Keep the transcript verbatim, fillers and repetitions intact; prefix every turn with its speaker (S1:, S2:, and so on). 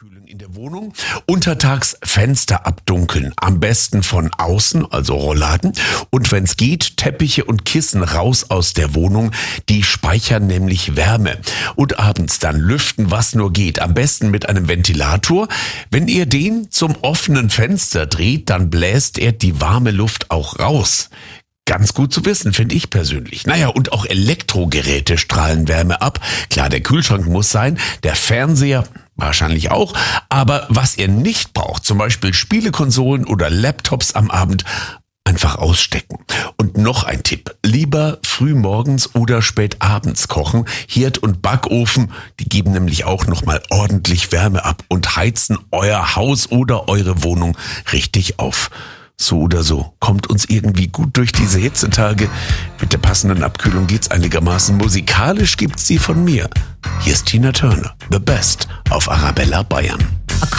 S1: Abkühlung in der Wohnung. Untertags Fenster abdunkeln. Am besten von außen, also Rollladen. Und wenn es geht, Teppiche und Kissen raus aus der Wohnung. Die speichern nämlich Wärme. Und abends dann lüften, was nur geht. Am besten mit einem Ventilator. Wenn ihr den zum offenen Fenster dreht, dann bläst er die warme Luft auch raus. Ganz gut zu wissen, finde ich persönlich. Naja, und auch Elektrogeräte strahlen Wärme ab. Klar, der Kühlschrank muss sein, der Fernseher wahrscheinlich auch. Aber was ihr nicht braucht, zum Beispiel Spielekonsolen oder Laptops am Abend, einfach ausstecken. Und noch ein Tipp, lieber früh morgens oder spät abends kochen. Herd und Backofen, die geben nämlich auch nochmal ordentlich Wärme ab und heizen euer Haus oder eure Wohnung richtig auf. So oder so, kommt uns irgendwie gut durch diese Hitzetage. Mit der passenden Abkühlung geht's einigermaßen. Musikalisch gibt's sie von mir. Hier ist Tina Turner, The Best auf Arabella Bayern.